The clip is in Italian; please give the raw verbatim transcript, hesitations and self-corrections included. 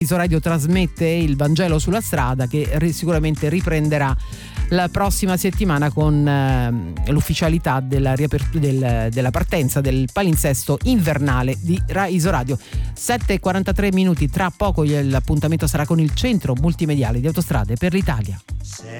Radio trasmette il Vangelo sulla strada, che sicuramente riprenderà la prossima settimana con eh, l'ufficialità della, riapert- del, della partenza del palinsesto invernale di Rai Radio. sette e quarantatré minuti, tra poco l'appuntamento sarà con il centro multimediale di Autostrade per l'Italia.